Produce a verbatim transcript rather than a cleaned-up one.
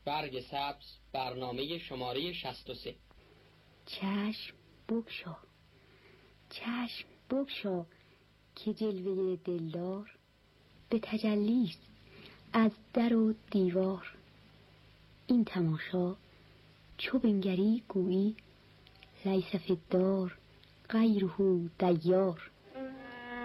برگ سبز، برنامه شماره شصت و سه. چشم بگشا، چشم بگشا که جلوه دلدار به تجلیست از در و دیوار. این تماشا چو بنگری گویی لیس فی الدار غیره دیار.